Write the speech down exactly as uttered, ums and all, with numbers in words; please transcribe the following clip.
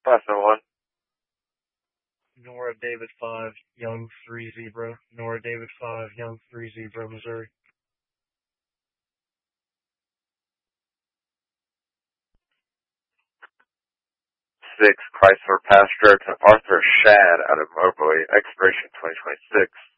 Five oh one. Nora David five, Young three Zebra. Nora David five, Young three Zebra, Missouri. Six Chrysler Passenger to Arthur Shad out of Moberly, expiration twenty twenty-six.